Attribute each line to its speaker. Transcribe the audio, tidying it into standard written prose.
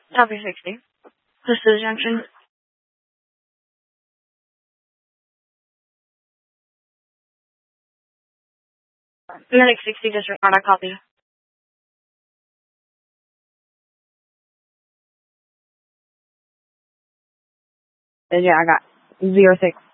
Speaker 1: Copy 60. Close to the junction. Medic 60, just respond. I copy. Yeah, I got 06.